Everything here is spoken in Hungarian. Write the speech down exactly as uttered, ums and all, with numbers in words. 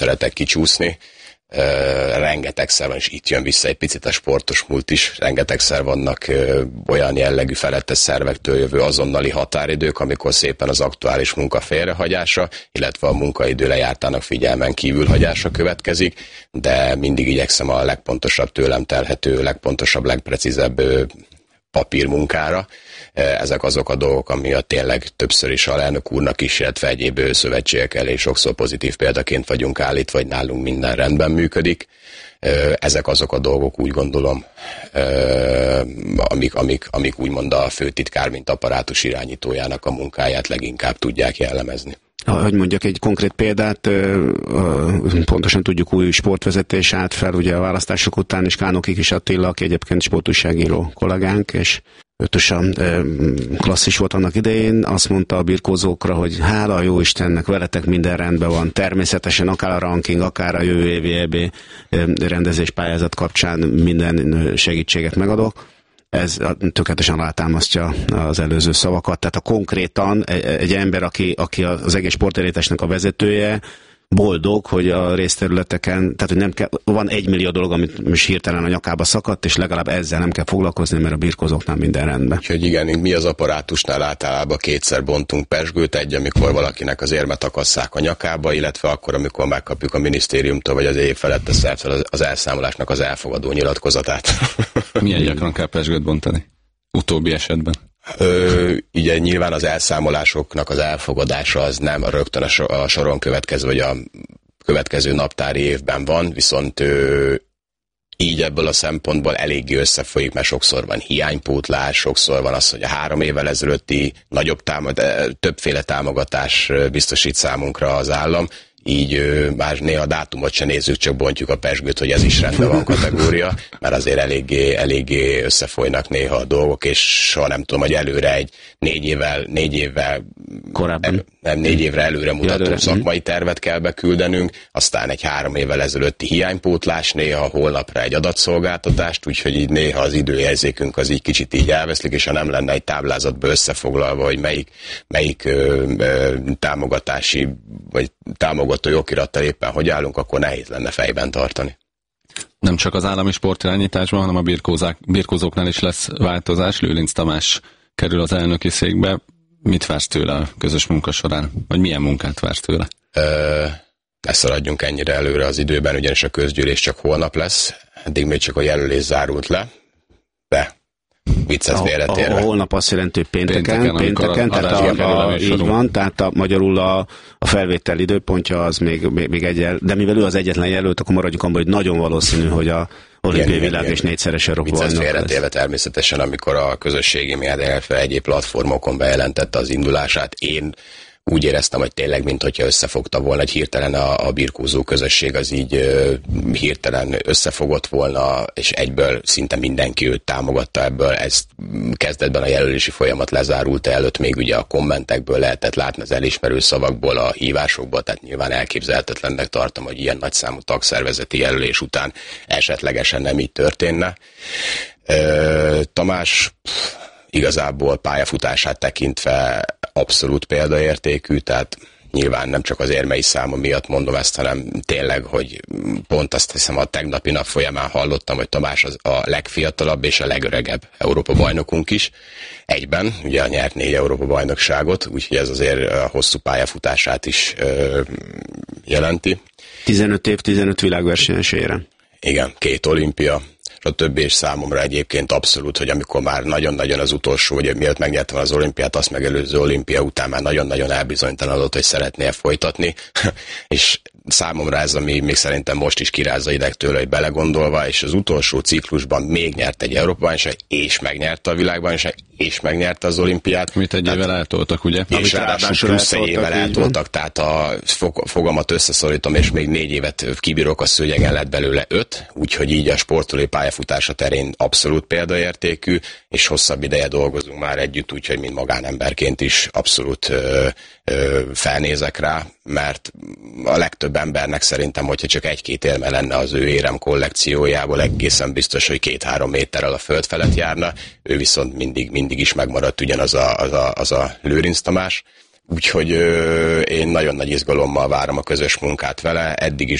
szeretek kicsúszni. Uh, rengetegszer van, és itt jön vissza egy picit a sportos múlt is, rengetegszer vannak uh, olyan jellegű felettes szervektől jövő azonnali határidők, amikor szépen az aktuális munka félrehagyása, illetve a munkaidő lejártának figyelmen kívül hagyása következik, de mindig igyekszem a legpontosabb tőlem telhető, legpontosabb, legprecízebb uh, papírmunkára. Ezek azok a dolgok, ami a tényleg többször is alelnök úrnak is, illetve egyéb szövetségek elé sokszor pozitív példaként vagyunk állítva, vagy nálunk minden rendben működik. Ezek azok a dolgok, úgy gondolom, amik, amik, amik úgymond a főtitkár, mint apparátus irányítójának a munkáját leginkább tudják jellemezni. Hogy mondjak egy konkrét példát, pontosan tudjuk, új sportvezetés állt fel, ugye a választások után is Kánokik is Attila, aki egyébként sportújságíró kollégánk, és ötösen klasszis volt annak idején, azt mondta a birkózókra, hogy hála a jó Istennek, veletek minden rendben van. Természetesen akár a ranking, akár a jövő évi é bé rendezés pályázat kapcsán minden segítséget megadok. Ez tökéletesen alátámasztja az előző szavakat. Tehát a konkrétan egy, egy ember, aki, aki az egész sportérítésnek a vezetője, boldog, hogy a részterületeken, tehát hogy nem kell, van egy millió dolog, amit most hirtelen a nyakába szakadt, és legalább ezzel nem kell foglalkozni, mert a birkózóknál minden rendben. Úgyhogy igen, mi az apparátusnál általában kétszer bontunk pezsgőt, egy, amikor valakinek az érmet akasszák a nyakába, illetve akkor, amikor megkapjuk a minisztériumtól, vagy az egyéb felette szertől az elszámolásnak az elfogadó nyilatkozatát. Milyen gyakran kell pezsgőt bontani? Utóbbi esetben? Ö, ugye nyilván az elszámolásoknak az elfogadása az nem rögtön a soron következő, vagy a következő naptári évben van, viszont ö, így ebből a szempontból eléggé összefolyik, mert sokszor van hiánypótlás, sokszor van az, hogy a három évvel ezelőtti nagyobb támog, többféle támogatás biztosít számunkra az állam, így ö, már néha dátumot se nézzük, csak bontjuk a pezsgőt, hogy ez is rendben van kategória, mert azért eléggé, eléggé összefolynak néha a dolgok, és soha nem tudom, hogy előre egy négy évvel, négy évvel korábban. El, nem, négy évre előre mutató előre. szakmai tervet kell beküldenünk, aztán egy három évvel ezelőtti hiánypótlás, néha holnapra egy adatszolgáltatást, úgyhogy így néha az időjelzékünk az így kicsit így elveszlik, és ha nem lenne egy táblázatba összefoglalva, hogy melyik, melyik ö, ö, támogatási, vagy támogató jogirattal éppen hogy állunk, akkor nehéz lenne fejben tartani. Nem csak az állami sportirányításban, hanem a birkózák, birkózóknál is lesz változás. Lőrinc Tamás kerül az elnöki székbe. Mit vársz tőle a közös munka során? Vagy milyen munkát vársz tőle? Ö, ne szaladjunk ennyire előre az időben, ugyanis a közgyűlés csak holnap lesz. Eddig még csak a jelölés zárult le. De viccet félretérve. A, a holnap azt jelenti, pénteken, pénteken, pénteken a, tehát a, a, így van, tehát a, magyarul a, a felvétel időpontja az még, még, még egyel, de mivel ő az egyetlen jelölt, akkor maradjuk abban, hogy nagyon valószínű, hogy a olimpiai világ és négyszeres Európa bajnok félretérve természetesen, amikor a közösségi média, illetve egyéb platformokon bejelentette az indulását, én úgy éreztem, hogy tényleg, mint hogyha összefogta volna, hogy hirtelen a, a birkózó közösség az így uh, hirtelen összefogott volna, és egyből szinte mindenki őt támogatta ebből. Ez kezdetben a jelölési folyamat lezárult előtt, még ugye a kommentekből lehetett látni, az elismerő szavakból, a hívásokból, tehát nyilván elképzelhetetlennek tartom, hogy ilyen nagyszámú tagszervezeti jelölés után esetlegesen nem így történne. Uh, Tamás pff, igazából pályafutását tekintve abszolút példaértékű, tehát nyilván nem csak az érmei száma miatt mondom ezt, hanem tényleg, hogy pont azt hiszem a tegnapi nap folyamán hallottam, hogy Tamás az a legfiatalabb és a legöregebb Európa bajnokunk is. Egyben, ugye nyert négy Európa bajnokságot, úgyhogy ez azért a hosszú pályafutását is ö, jelenti. tizenöt év, tizenöt világversenyesére. Igen, két olimpia. A többi és számomra egyébként abszolút, hogy amikor már nagyon-nagyon az utolsó, hogy mielőtt megnyertem az olimpiát, azt megelőző olimpia után már nagyon-nagyon elbizonytalanodott, hogy szeretné folytatni, és számomra ez, ami még szerintem most is kirázza ideg tőle, hogy belegondolva, és az utolsó ciklusban még nyert egy Európa-bajnokság, és megnyerte a világbajnokság, és megnyerte az olimpiát. Amit egy évvel eltoltak, ugye? És ráadásul plusz egy évvel eltoltak, tehát a fogamat összeszorítom, és még négy évet kibírok a szőnyegen, lett belőle öt, úgyhogy így a sportolói pályafutása terén abszolút példaértékű, és hosszabb ideje dolgozunk már együtt, úgyhogy mint magánemberként is abszolút ö, ö, felnézek rá, mert a legtöbb embernek szerintem, hogyha csak egy-két érme lenne az ő érem kollekciójából, egészen biztos, hogy két-három méterrel a föld felett járna, ő viszont mindig, mindig is megmaradt ugyanaz a, az a, az a Lőrinc Tamás. úgyhogy ö, én nagyon nagy izgalommal várom a közös munkát vele, eddig is